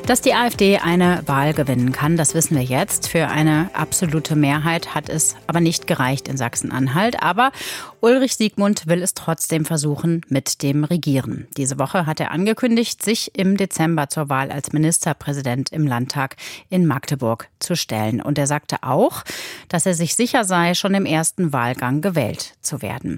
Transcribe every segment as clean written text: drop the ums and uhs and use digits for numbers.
Dass die AfD eine Wahl gewinnen kann, das wissen wir jetzt. Für eine absolute Mehrheit hat es aber nicht gereicht in Sachsen-Anhalt. Aber Ulrich Siegmund will es trotzdem versuchen mit dem Regieren. Diese Woche hat er angekündigt, sich im Dezember zur Wahl als Ministerpräsident im Landtag in Magdeburg zu stellen. Und er sagte auch, dass er sich sicher sei, schon im ersten Wahlgang gewählt zu werden.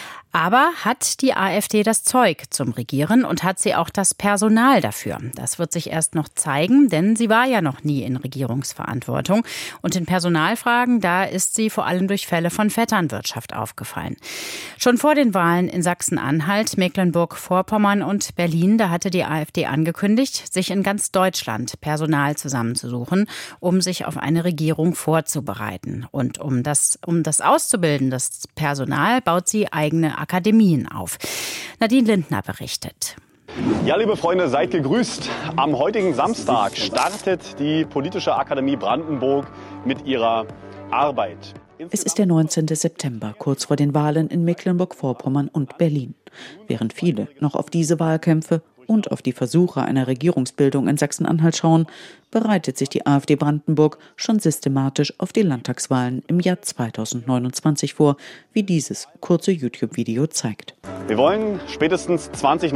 Aber hat die AfD das Zeug zum Regieren und hat sie auch das Personal dafür? Das wird sich erst noch zeigen, denn sie war ja noch nie in Regierungsverantwortung. Und in Personalfragen, da ist sie vor allem durch Fälle von Vetternwirtschaft aufgefallen. Schon vor den Wahlen in Sachsen-Anhalt, Mecklenburg-Vorpommern und Berlin, da hatte die AfD angekündigt, sich in ganz Deutschland Personal zusammenzusuchen, um sich auf eine Regierung vorzubereiten. Und um das auszubilden, das Personal, baut sie eigene Akademien auf. Nadine Lindner berichtet. Ja, liebe Freunde, seid gegrüßt. Am heutigen Samstag startet die Politische Akademie Brandenburg mit ihrer Arbeit. Es ist der 19. September, kurz vor den Wahlen in Mecklenburg-Vorpommern und Berlin. Während viele noch auf diese Wahlkämpfe und auf die Versuche einer Regierungsbildung in Sachsen-Anhalt schauen, bereitet sich die AfD Brandenburg schon systematisch auf die Landtagswahlen im Jahr 2029 vor, wie dieses kurze YouTube-Video zeigt. Wir wollen spätestens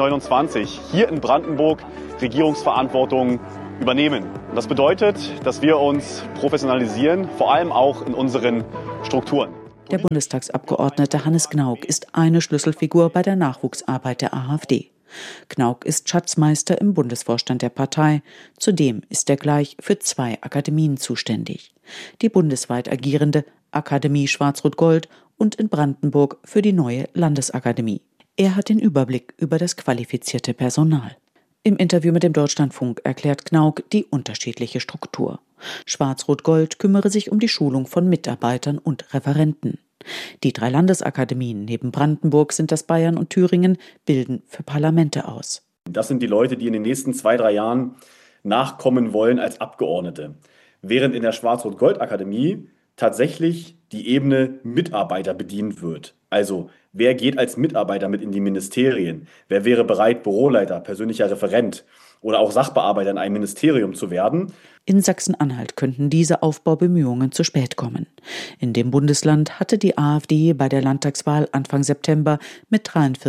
2029 hier in Brandenburg Regierungsverantwortung übernehmen. Und das bedeutet, dass wir uns professionalisieren, vor allem auch in unseren Strukturen. Der Bundestagsabgeordnete Hannes Gnauk ist eine Schlüsselfigur bei der Nachwuchsarbeit der AfD. Gnauk ist Schatzmeister im Bundesvorstand der Partei. Zudem ist er gleich für 2 Akademien zuständig. Die bundesweit agierende Akademie Schwarz-Rot-Gold und in Brandenburg für die neue Landesakademie. Er hat den Überblick über das qualifizierte Personal. Im Interview mit dem Deutschlandfunk erklärt Gnauk die unterschiedliche Struktur. Schwarz-Rot-Gold kümmere sich um die Schulung von Mitarbeitern und Referenten. Die 3 Landesakademien neben Brandenburg sind das Bayern und Thüringen, bilden für Parlamente aus. Das sind die Leute, die in den nächsten 2-3 Jahren nachkommen wollen als Abgeordnete. Während in der Schwarz-Rot-Gold-Akademie tatsächlich die Ebene Mitarbeiter bedient wird. Also wer geht als Mitarbeiter mit in die Ministerien? Wer wäre bereit, Büroleiter, persönlicher Referent oder auch Sachbearbeiter in einem Ministerium zu werden? In Sachsen-Anhalt könnten diese Aufbaubemühungen zu spät kommen. In dem Bundesland hatte die AfD bei der Landtagswahl Anfang September mit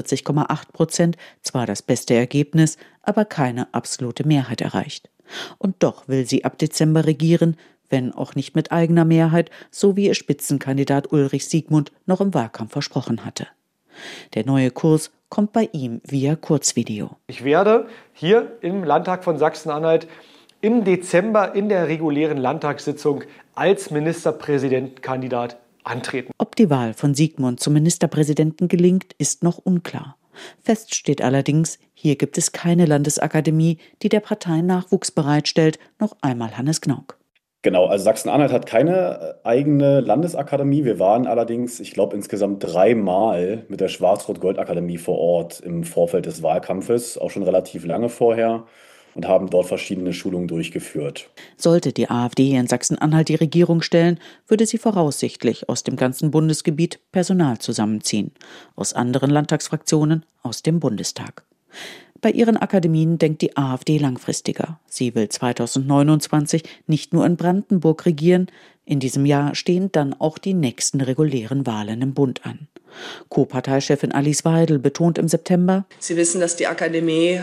43,8% zwar das beste Ergebnis, aber keine absolute Mehrheit erreicht. Und doch will sie ab Dezember regieren, wenn auch nicht mit eigener Mehrheit, so wie ihr Spitzenkandidat Ulrich Siegmund noch im Wahlkampf versprochen hatte. Der neue Kurs kommt bei ihm via Kurzvideo. Ich werde hier im Landtag von Sachsen-Anhalt im Dezember in der regulären Landtagssitzung als Ministerpräsidentenkandidat antreten. Ob die Wahl von Siegmund zum Ministerpräsidenten gelingt, ist noch unklar. Fest steht allerdings, hier gibt es keine Landesakademie, die der Partei Nachwuchs bereitstellt, noch einmal Hannes Gnauk. Genau, also Sachsen-Anhalt hat keine eigene Landesakademie. Wir waren allerdings, ich glaube, insgesamt 3 Mal mit der Schwarz-Rot-Gold-Akademie vor Ort im Vorfeld des Wahlkampfes, auch schon relativ lange vorher, und haben dort verschiedene Schulungen durchgeführt. Sollte die AfD in Sachsen-Anhalt die Regierung stellen, würde sie voraussichtlich aus dem ganzen Bundesgebiet Personal zusammenziehen. Aus anderen Landtagsfraktionen, aus dem Bundestag. Bei ihren Akademien denkt die AfD langfristiger. Sie will 2029 nicht nur in Brandenburg regieren. In diesem Jahr stehen dann auch die nächsten regulären Wahlen im Bund an. Co-Parteichefin Alice Weidel betont im September: Sie wissen, dass die Akademie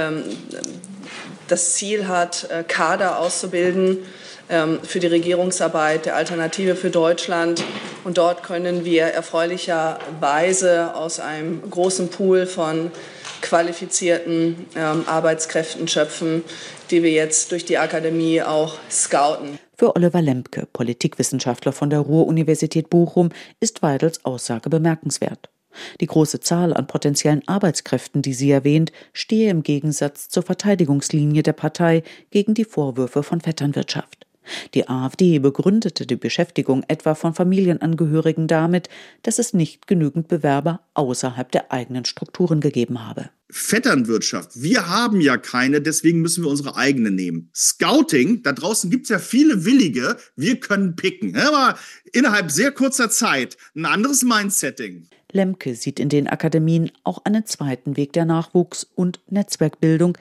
das Ziel hat, Kader auszubilden für die Regierungsarbeit der Alternative für Deutschland. Und dort können wir erfreulicherweise aus einem großen Pool von qualifizierten Arbeitskräften schöpfen, die wir jetzt durch die Akademie auch scouten. Für Oliver Lempke, Politikwissenschaftler von der Ruhr-Universität Bochum, ist Weidels Aussage bemerkenswert. Die große Zahl an potenziellen Arbeitskräften, die sie erwähnt, stehe im Gegensatz zur Verteidigungslinie der Partei gegen die Vorwürfe von Vetternwirtschaft. Die AfD begründete die Beschäftigung etwa von Familienangehörigen damit, dass es nicht genügend Bewerber außerhalb der eigenen Strukturen gegeben habe. Vetternwirtschaft, wir haben ja keine, deswegen müssen wir unsere eigene nehmen. Scouting, da draußen gibt es ja viele Willige, wir können picken. Aber innerhalb sehr kurzer Zeit ein anderes Mindsetting. Lemke sieht in den Akademien auch einen zweiten Weg der Nachwuchs- und Netzwerkbildung,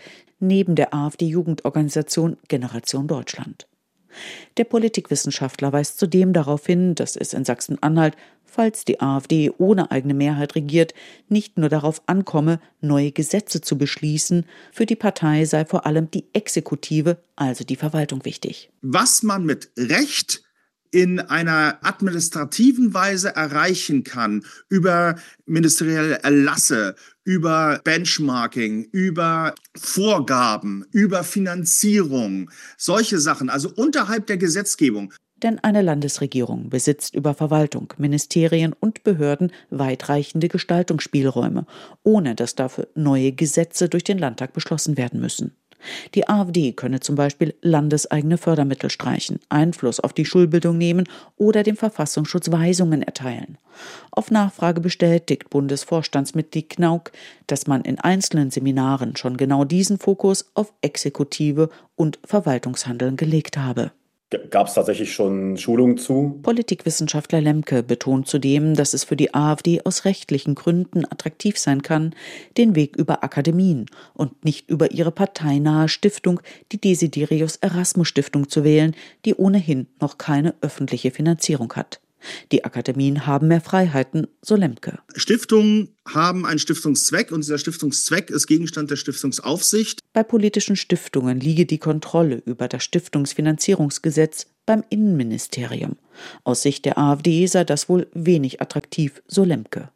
neben der AfD-Jugendorganisation Generation Deutschland. Der Politikwissenschaftler weist zudem darauf hin, dass es in Sachsen-Anhalt, falls die AfD ohne eigene Mehrheit regiert, nicht nur darauf ankomme, neue Gesetze zu beschließen. Für die Partei sei vor allem die Exekutive, also die Verwaltung, wichtig. Was man mit Recht in einer administrativen Weise erreichen kann, über ministerielle Erlasse, über Benchmarking, über Vorgaben, über Finanzierung, solche Sachen, also unterhalb der Gesetzgebung. Denn eine Landesregierung besitzt über Verwaltung, Ministerien und Behörden weitreichende Gestaltungsspielräume, ohne dass dafür neue Gesetze durch den Landtag beschlossen werden müssen. Die AfD könne zum Beispiel landeseigene Fördermittel streichen, Einfluss auf die Schulbildung nehmen oder dem Verfassungsschutz Weisungen erteilen. Auf Nachfrage bestätigt Bundesvorstandsmitglied Knauk, dass man in einzelnen Seminaren schon genau diesen Fokus auf Exekutive und Verwaltungshandeln gelegt habe. Gab es tatsächlich schon Schulungen zu? Politikwissenschaftler Lemke betont zudem, dass es für die AfD aus rechtlichen Gründen attraktiv sein kann, den Weg über Akademien und nicht über ihre parteinahe Stiftung, die Desiderius Erasmus Stiftung, zu wählen, die ohnehin noch keine öffentliche Finanzierung hat. Die Akademien haben mehr Freiheiten, so Lemke. Stiftungen haben einen Stiftungszweck und dieser Stiftungszweck ist Gegenstand der Stiftungsaufsicht. Bei politischen Stiftungen liege die Kontrolle über das Stiftungsfinanzierungsgesetz beim Innenministerium. Aus Sicht der AfD sei das wohl wenig attraktiv, so Lemke.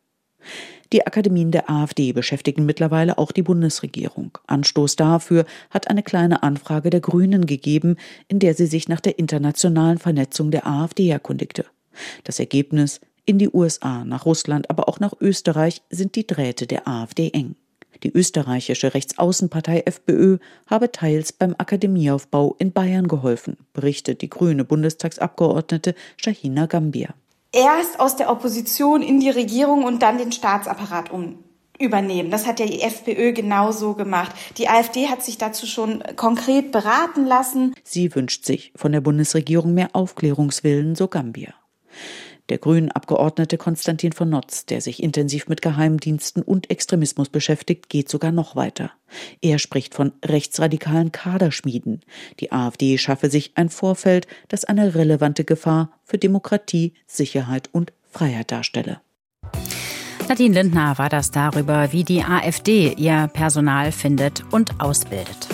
Die Akademien der AfD beschäftigen mittlerweile auch die Bundesregierung. Anstoß dafür hat eine kleine Anfrage der Grünen gegeben, in der sie sich nach der internationalen Vernetzung der AfD erkundigte. Das Ergebnis: in die USA, nach Russland, aber auch nach Österreich sind die Drähte der AfD eng. Die österreichische Rechtsaußenpartei FPÖ habe teils beim Akademieaufbau in Bayern geholfen, berichtet die grüne Bundestagsabgeordnete Shahina Gambier. Erst aus der Opposition in die Regierung und dann den Staatsapparat übernehmen. Das hat ja die FPÖ genauso gemacht. Die AfD hat sich dazu schon konkret beraten lassen. Sie wünscht sich von der Bundesregierung mehr Aufklärungswillen, so Gambier. Der Grünen-Abgeordnete Konstantin von Notz, der sich intensiv mit Geheimdiensten und Extremismus beschäftigt, geht sogar noch weiter. Er spricht von rechtsradikalen Kaderschmieden. Die AfD schaffe sich ein Vorfeld, das eine relevante Gefahr für Demokratie, Sicherheit und Freiheit darstelle. Nadine Lindner war das darüber, wie die AfD ihr Personal findet und ausbildet.